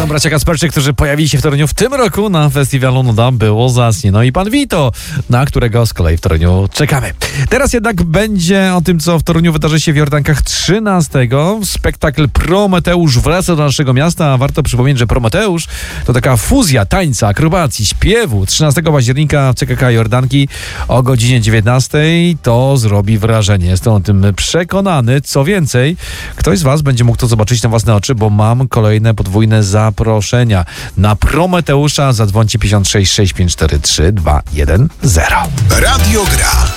bracia Kasperczyk, którzy pojawili się w Toruniu w tym roku na festiwalu Nuda, było zacnie. No i pan Vito, na którego z kolei w Toruniu czekamy. Teraz jednak będzie o tym, co w Toruniu wydarzy się w Jordankach 13. Spektakl Prometeusz wraca do naszego miasta, a warto przypomnieć, że Prometeusz to taka fuzja tańca, akrobacji, śpiewu. 13 października CKK Jordanki o godzinie 19. To zrobi wrażenie. Jestem o tym przekonany. Co więcej, ktoś z was będzie mógł to zobaczyć na własne oczy, bo mam kolejne podwójne zaproszenia. Na Prometeusza zadzwońcie 56 6543 210. Radio Gra.